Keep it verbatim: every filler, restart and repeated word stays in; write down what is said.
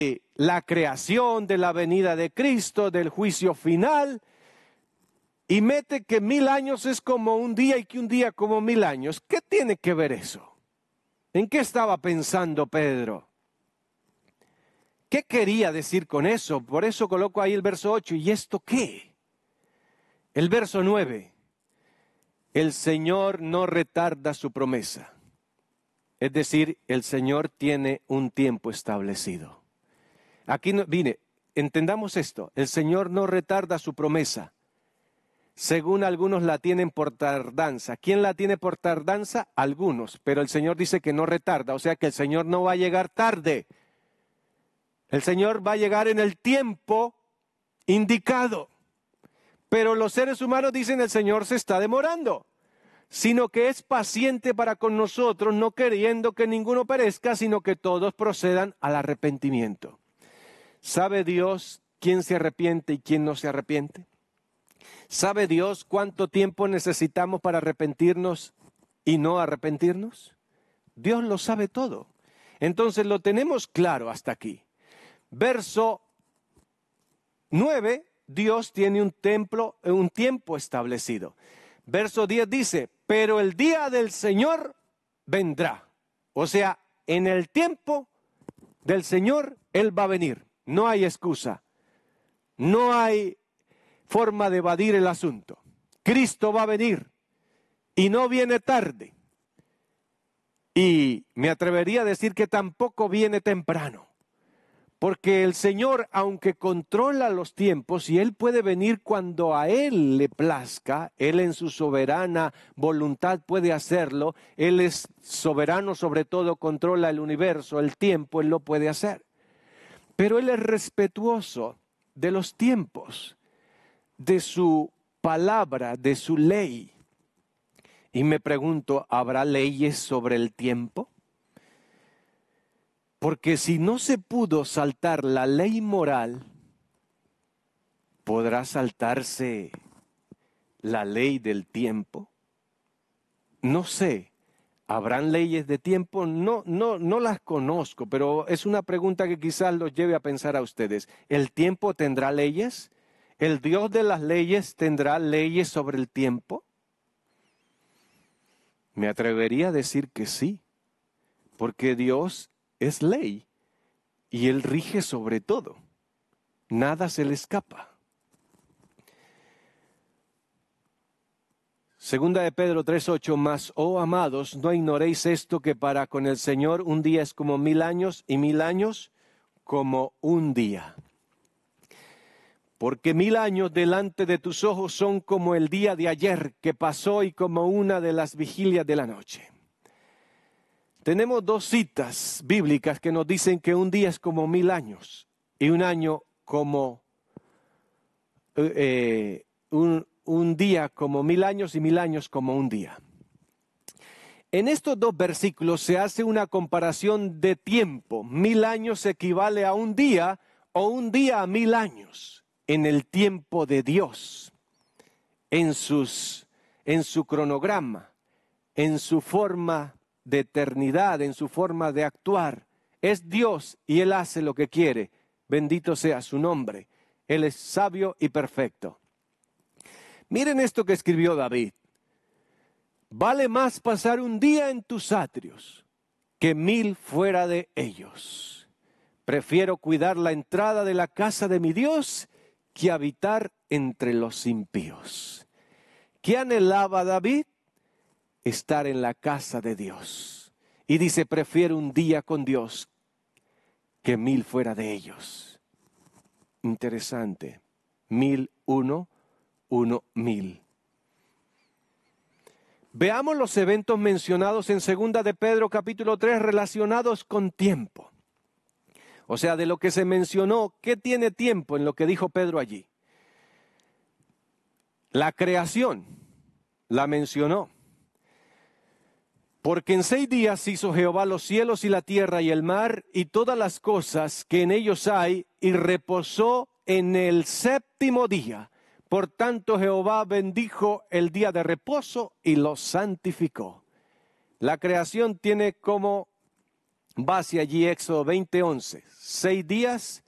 la creación, de la venida de Cristo, del juicio final, y mete que mil años es como un día y que un día como mil años. ¿Qué tiene que ver eso? ¿En qué estaba pensando Pedro? ¿Qué quería decir con eso? Por eso coloco ahí el verso ocho. ¿Y esto qué? El verso nueve. El Señor no retarda su promesa. Es decir, el Señor tiene un tiempo establecido. Aquí no, mire, entendamos esto. El Señor no retarda su promesa. Según algunos la tienen por tardanza. ¿Quién la tiene por tardanza? Algunos. Pero el Señor dice que no retarda. O sea que el Señor no va a llegar tarde. El Señor va a llegar en el tiempo indicado. Pero los seres humanos dicen el Señor se está demorando. Sino que es paciente para con nosotros, no queriendo que ninguno perezca, sino que todos procedan al arrepentimiento. ¿Sabe Dios quién se arrepiente y quién no se arrepiente? ¿Sabe Dios cuánto tiempo necesitamos para arrepentirnos y no arrepentirnos? Dios lo sabe todo. Entonces lo tenemos claro hasta aquí. Verso nueve, Dios tiene un templo, un tiempo establecido. Verso diez dice, pero el día del Señor vendrá. O sea, en el tiempo del Señor, Él va a venir. No hay excusa. No hay forma de evadir el asunto. Cristo va a venir y no viene tarde. Y me atrevería a decir que tampoco viene temprano. Porque el Señor, aunque controla los tiempos y Él puede venir cuando a Él le plazca, Él en su soberana voluntad puede hacerlo, Él es soberano, sobre todo controla el universo, el tiempo, Él lo puede hacer. Pero Él es respetuoso de los tiempos, de su palabra, de su ley. Y me pregunto, ¿habrá leyes sobre el tiempo? Porque si no se pudo saltar la ley moral, ¿podrá saltarse la ley del tiempo? No sé, ¿habrán leyes de tiempo? No, no, no las conozco, pero es una pregunta que quizás los lleve a pensar a ustedes. ¿El tiempo tendrá leyes? ¿El Dios de las leyes tendrá leyes sobre el tiempo? Me atrevería a decir que sí, porque Dios es ley y Él rige sobre todo. Nada se le escapa. Segunda de Pedro tres ocho, mas, oh amados, no ignoréis esto, que para con el Señor un día es como mil años y mil años como un día. Porque mil años delante de tus ojos son como el día de ayer que pasó y como una de las vigilias de la noche. Tenemos dos citas bíblicas que nos dicen que un día es como mil años y un año como eh, un, un día como mil años y mil años como un día. En estos dos versículos se hace una comparación de tiempo. Mil años equivale a un día o un día a mil años en el tiempo de Dios, en, sus, en su cronograma, en su forma de eternidad, en su forma de actuar. Es Dios y Él hace lo que quiere. Bendito sea su nombre. Él es sabio y perfecto. Miren esto que escribió David. Vale más pasar un día en tus atrios que mil fuera de ellos. Prefiero cuidar la entrada de la casa de mi Dios que habitar entre los impíos. ¿Qué anhelaba David? Estar en la casa de Dios. Y dice, prefiero un día con Dios que mil fuera de ellos. Interesante. Mil, uno, uno, mil. Veamos los eventos mencionados en segunda de Pedro capítulo tres relacionados con tiempo. O sea, de lo que se mencionó, ¿qué tiene tiempo en lo que dijo Pedro allí? La creación, la mencionó. Porque en seis días hizo Jehová los cielos y la tierra y el mar y todas las cosas que en ellos hay, y reposó en el séptimo día. Por tanto, Jehová bendijo el día de reposo y lo santificó. La creación tiene como Va hacia allí Éxodo veinte once. Seis días